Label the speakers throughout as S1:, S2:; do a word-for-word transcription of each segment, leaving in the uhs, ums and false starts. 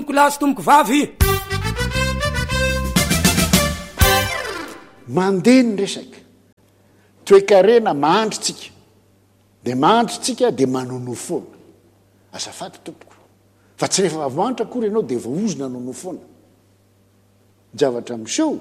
S1: tomboko lahy sy tomboko vavy.
S2: Mandeha ny resaka toe-karena mahandritsika de mahandritsika de manono foana azafady tompoko fa tsy rehefa avantatra akory ianao de voaozona nono foana javatra miseho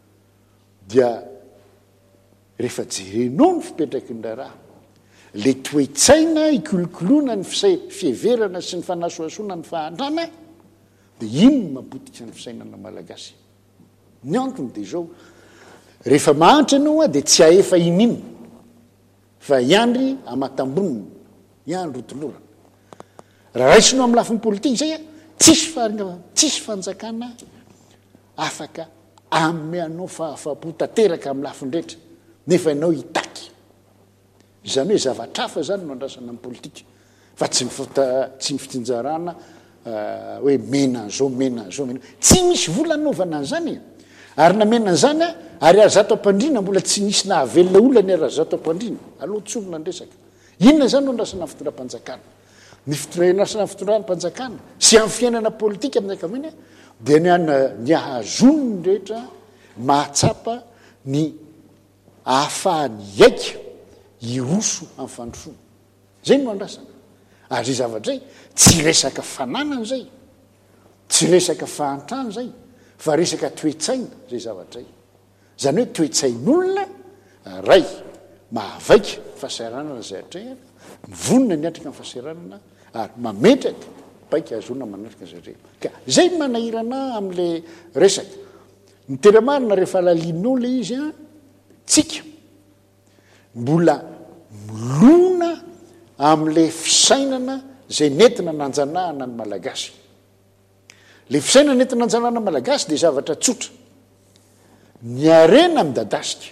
S2: dia rehefa jerenao ny fipetraky ny raha le toe-tsaina ikolokoloana ny fieverana sy ny fanasoasoana ny fahantrana de ino mapotika ny fisainana malagasy ny antony de zao rehefa mahantra ianao a de tsy aefa inino fa iandry amatamboniny iandry otolorana raha raisinao amin'ny lafiny politika zay a tsisy fa tsisy fanjakana afaka ame anao fahafapo tanteraka amin'ny lafiny rehetra nefa ianao hitaky izany hoe zavatrafa zany no andrasana amin'ny politika fa tsy mifota tsy mifitsinjarana hoe mena zao mena zao mena tsy misy volanaovana an'izany ary namena an'izany a ary ary zato ampandrina mbola tsy nisy nahavelona olana ary zato ampandrina aloha tsolona ndresaka inona zany no andrasana fitondram-panjakana ny fitondranasana fitondram-panjakana sy amin'ny fiainana politika amin'ny ankamainy dia ny ana ny ahazonony rehetra mahatsapa ny ahafahany aika iroso amin'ny fandrosoana zay no andrasana ary zay zavatra zay tsy resaka fananana zay tsy resaka fahantrana zay fa resaka toe-tsaina zay zavatra zay zany hoe toe-tsain'olona ray mahavaika fahasahiranana zay atrehana mivonina ny atrika amin'ny fahasahiranana ary mametraka baika azona manatrika zay ka zay manahirana amin'le resaka ny tena marina rehefa lalinao le izy a tsika mbola milona amin'le fisainana zay nentina nanjanahana ny malagasy le fisainana nentina nanjanahana malagasy de zavatra tsotra ny arena midadasika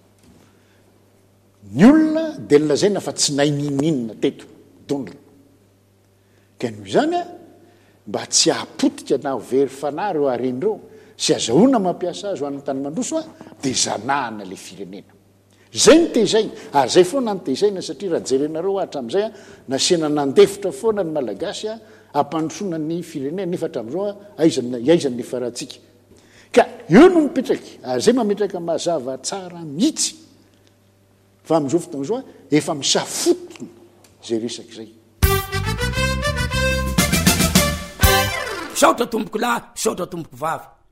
S2: ny olona de lazaina fa tsy naininninina teto dondrona ka noho izany a mba tsy hahapotika na very fanahy reo arenyreo sy azahoana mampiasa azy ho an'ny tany mandroso a de zanahana le firenena zay ny tezaina ary zay foana ny tezaina satria raha jerenareo ahatra am'izay a nasiana nandefitra foana ny malagasy a ampandrosona ny firenena nefa hatram'izao a aizany iaizany ny farantsika ka eo no mipetraky ary zay mametraka mazava tsara mihitsy fa am'izao fotoana zao a efa misafotona zay resaky zay
S1: saotra tomboko lahy saotra tomboko vavy